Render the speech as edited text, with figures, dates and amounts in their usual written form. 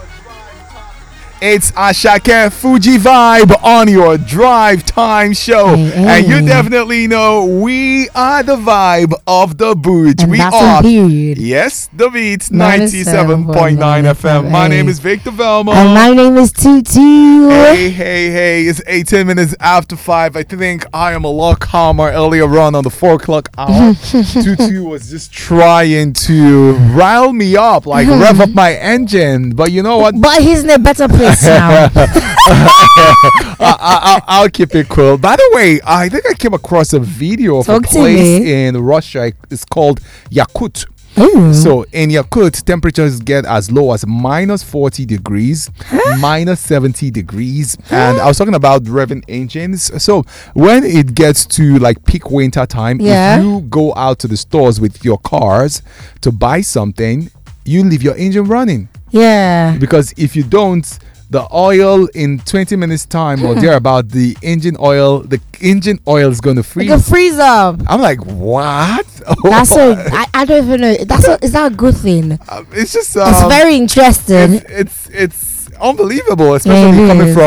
It's Ashake Fuji Vibe on your drive time show. And you definitely know we are the vibe of the boot. And we that's are. indeed. Yes, the Beats 97.9 FM. My name is Victor Velma. And my name is Tutu. Hey. It's 18 minutes after 5. I think I am a lot calmer earlier on the 4 o'clock hour. Tutu was just trying to rile me up, like rev up my engine. But you know what? But he's in a better place now. I'll keep it cool. By the way, I think I came across a video of a place in Russia. It's called Yakut. So in Yakut, temperatures get as low as minus 40 degrees, minus 70 degrees. And I was talking about revving engines. So when it gets to like peak winter time, if you go out to the stores with your cars to buy something, you leave your engine running. Yeah. Because if you don't, the oil in 20 minutes time or thereabout, the engine oil is going to freeze. It can freeze up. I'm like, what? That's I don't even know. Is that a good thing? It's just it's very interesting. It's unbelievable, especially coming from